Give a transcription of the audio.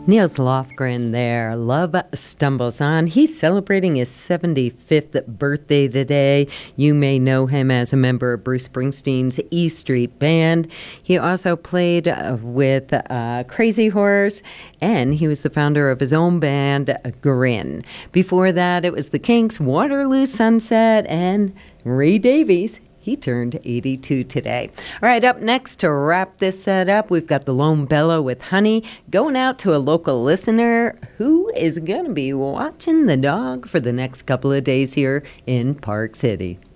Niels Lofgren there. Love Stumbles On. He's celebrating his 75th birthday today. You may know him as a member of Bruce Springsteen's E Street Band. He also played with Crazy Horse, and he was the founder of his own band, Grin. Before that, it was the Kinks, Waterloo Sunset, and Ray Davies. He turned 82 today. All right, up next to wrap this set up, we've got the Lone Bellow with Honey going out to a local listener who is going to be watching the dog for the next couple of days here in Park City.